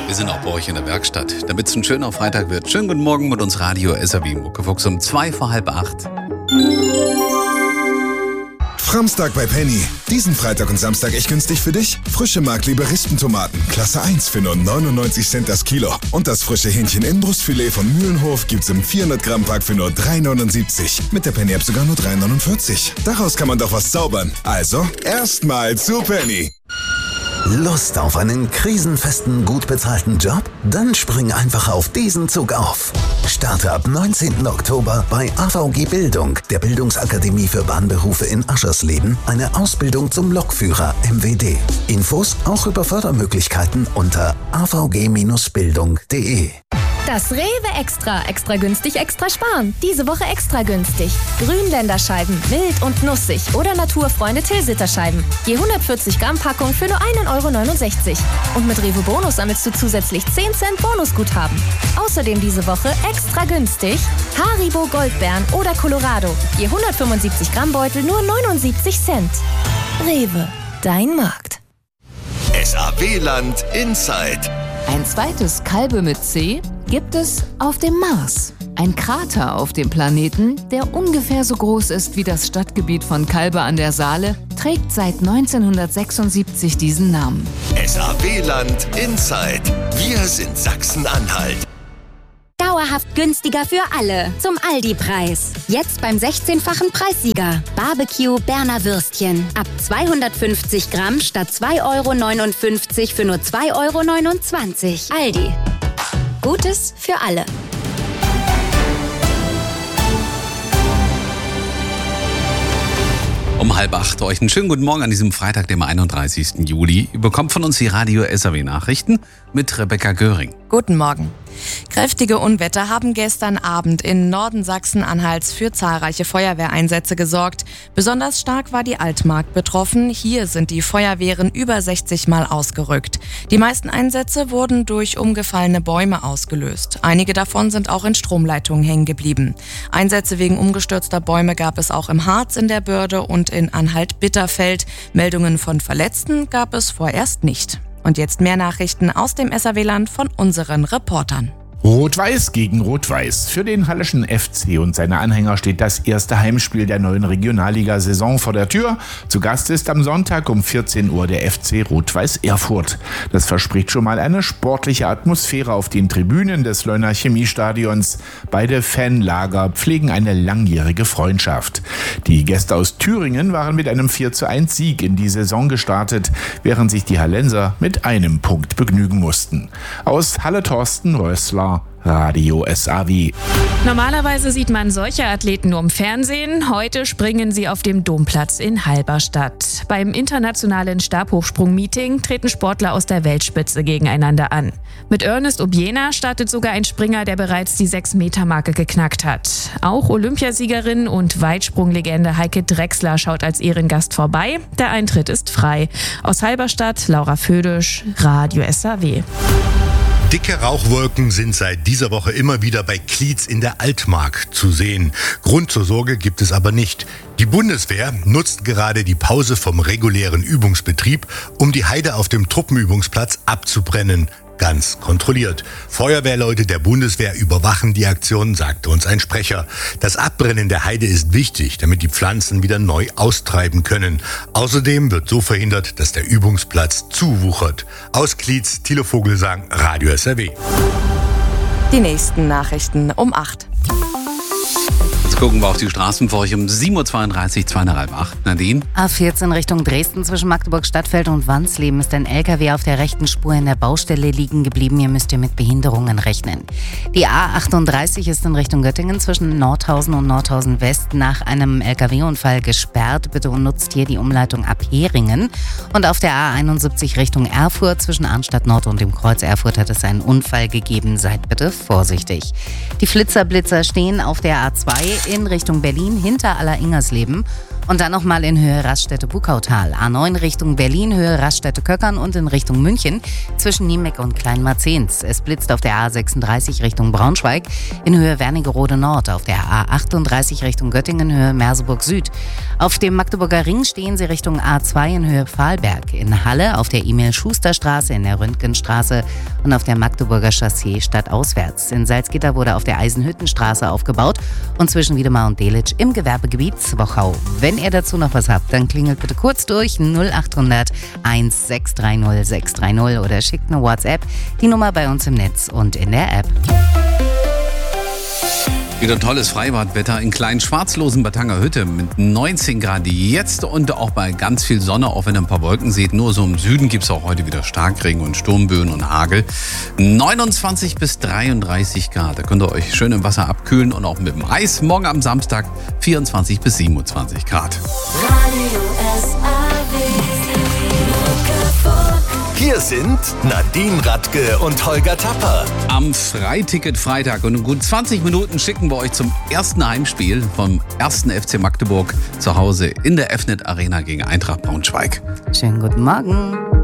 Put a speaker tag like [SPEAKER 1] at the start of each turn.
[SPEAKER 1] Wir sind auch bei euch in der Werkstatt, damit es ein schöner Freitag wird. Schönen guten Morgen mit uns Radio SAW Muckefuchs um 7:45.
[SPEAKER 2] Framstag bei Penny. Diesen Freitag und Samstag echt günstig für dich? Frische Mark-Liberistentomaten, Klasse 1 für nur 99 Cent das Kilo. Und das frische Hähnchen-Innenbrustfilet von Mühlenhof gibt's im 400-Gramm-Pack für nur 3,79. Mit der Penny-App sogar nur 3,49. Daraus kann man doch was zaubern. Also, erstmal zu Penny.
[SPEAKER 3] Lust auf einen krisenfesten, gut bezahlten Job? Dann spring einfach auf diesen Zug auf. Starte ab 19. Oktober bei AVG Bildung, der Bildungsakademie für Bahnberufe in Aschersleben, eine Ausbildung zum Lokführer MWD. Infos auch über Fördermöglichkeiten unter avg-bildung.de.
[SPEAKER 4] Das Rewe Extra. Extra günstig, extra sparen. Diese Woche extra günstig. Grünländerscheiben, mild und nussig oder Naturfreunde Tilsiter-Scheiben. Je 140 Gramm Packung für nur 1,69 €. Und mit Rewe Bonus sammelst du zusätzlich 10 Cent Bonusguthaben. Außerdem diese Woche extra günstig Haribo Goldbeeren oder Colorado. Je 175 Gramm Beutel nur 79 Cent. Rewe, dein Markt.
[SPEAKER 5] SAW-Land Inside.
[SPEAKER 6] Ein zweites Kalbe mit C gibt es auf dem Mars. Ein Krater auf dem Planeten, der ungefähr so groß ist wie das Stadtgebiet von Kalbe an der Saale, trägt seit 1976 diesen Namen.
[SPEAKER 5] SAW-Land Inside. Wir sind Sachsen-Anhalt.
[SPEAKER 7] Dauerhaft günstiger für alle. Zum Aldi-Preis. Jetzt beim 16-fachen Preissieger. Barbecue Berner Würstchen. Ab 250 Gramm statt 2,59 € für nur 2,29 €. Aldi. Gutes für alle.
[SPEAKER 1] Um 7:30 euch einen schönen guten Morgen an diesem Freitag, dem 31. Juli. Ihr bekommt von uns die Radio SAW Nachrichten mit Rebecca Göring.
[SPEAKER 8] Guten Morgen. Kräftige Unwetter haben gestern Abend in Norden Sachsen-Anhalts für zahlreiche Feuerwehreinsätze gesorgt. Besonders stark war die Altmark betroffen. Hier sind die Feuerwehren über 60 Mal ausgerückt. Die meisten Einsätze wurden durch umgefallene Bäume ausgelöst. Einige davon sind auch in Stromleitungen hängen geblieben. Einsätze wegen umgestürzter Bäume gab es auch im Harz, in der Börde und in Anhalt-Bitterfeld. Meldungen von Verletzten gab es vorerst nicht. Und jetzt mehr Nachrichten aus dem SAW-Land von unseren Reportern.
[SPEAKER 9] Rot-Weiß gegen Rot-Weiß. Für den Halleschen FC und seine Anhänger steht das erste Heimspiel der neuen Regionalliga-Saison vor der Tür. Zu Gast ist am Sonntag um 14 Uhr der FC Rot-Weiß Erfurt. Das verspricht schon mal eine sportliche Atmosphäre auf den Tribünen des Leuner Chemiestadions. Beide Fanlager pflegen eine langjährige Freundschaft. Die Gäste aus Thüringen waren mit einem 4:1 Sieg in die Saison gestartet, während sich die Hallenser mit einem Punkt begnügen mussten. Aus Halle Thorsten Rössler, Radio SAW.
[SPEAKER 10] Normalerweise sieht man solche Athleten nur im Fernsehen. Heute springen sie auf dem Domplatz in Halberstadt. Beim internationalen Stabhochsprung-Meeting treten Sportler aus der Weltspitze gegeneinander an. Mit Ernest Obiena startet sogar ein Springer, der bereits die 6-Meter-Marke geknackt hat. Auch Olympiasiegerin und Weitsprunglegende Heike Drechsler schaut als Ehrengast vorbei. Der Eintritt ist frei. Aus Halberstadt, Laura Födisch, Radio SAW.
[SPEAKER 11] Dicke Rauchwolken sind seit dieser Woche immer wieder bei Klietz in der Altmark zu sehen. Grund zur Sorge gibt es aber nicht. Die Bundeswehr nutzt gerade die Pause vom regulären Übungsbetrieb, um die Heide auf dem Truppenübungsplatz abzubrennen. Ganz kontrolliert. Feuerwehrleute der Bundeswehr überwachen die Aktion, sagte uns ein Sprecher. Das Abbrennen der Heide ist wichtig, damit die Pflanzen wieder neu austreiben können. Außerdem wird so verhindert, dass der Übungsplatz zuwuchert. Aus Klietz, Thilo Vogelsang, Radio SAW.
[SPEAKER 8] Die nächsten Nachrichten um 8.
[SPEAKER 1] Jetzt gucken wir auf die Straßen für euch um 7:32 Uhr, 7:45. Nadine?
[SPEAKER 12] A14 Richtung Dresden zwischen Magdeburg-Stadtfeld und Wansleben ist ein LKW auf der rechten Spur in der Baustelle liegen geblieben. Hier müsst ihr mit Behinderungen rechnen. Die A38 ist in Richtung Göttingen zwischen Nordhausen und Nordhausen West nach einem LKW-Unfall gesperrt. Bitte nutzt hier die Umleitung ab Heringen. Und auf der A71 Richtung Erfurt zwischen Arnstadt Nord und dem Kreuz Erfurt hat es einen Unfall gegeben. Seid bitte vorsichtig. Die Flitzer-Blitzer stehen auf der A2 in Richtung Berlin hinter Aller-Ingersleben Und dann nochmal in Höhe Raststätte-Buckautal. A9 Richtung Berlin, Höhe Raststätte-Köckern und in Richtung München zwischen Niemeck und Kleinmarzens. Es blitzt auf der A36 Richtung Braunschweig in Höhe Wernigerode Nord. Auf der A38 Richtung Göttingen, Höhe Merseburg Süd. Auf dem Magdeburger Ring stehen Sie Richtung A2 in Höhe Pfahlberg. In Halle auf der Emil-Schuster-Straße, in der Röntgenstraße und auf der Magdeburger Chaussee stadtauswärts. In Salzgitter wurde auf der Eisenhüttenstraße aufgebaut und zwischen Wiedemar und Delitzsch im Gewerbegebiet Zwochau. Wenn ihr dazu noch was habt, dann klingelt bitte kurz durch 0800 1630 630 oder schickt eine WhatsApp. Die Nummer bei uns im Netz und in der App.
[SPEAKER 1] Wieder tolles Freibadwetter in kleinen Schwarzlosen bei Tangerhütte mit 19 Grad jetzt und auch bei ganz viel Sonne, auch wenn ihr ein paar Wolken seht. Nur so im Süden gibt es auch heute wieder Starkregen und Sturmböen und Hagel. 29 bis 33 Grad. Da könnt ihr euch schön im Wasser abkühlen und auch mit dem Eis. Morgen am Samstag 24 bis 27 Grad.
[SPEAKER 5] Hier sind Nadine Radke und Holger Tapper.
[SPEAKER 1] Am Freiticket-Freitag und in gut 20 Minuten schicken wir euch zum ersten Heimspiel vom 1. FC Magdeburg zu Hause in der Fnet Arena gegen Eintracht Braunschweig.
[SPEAKER 12] Schönen guten Morgen.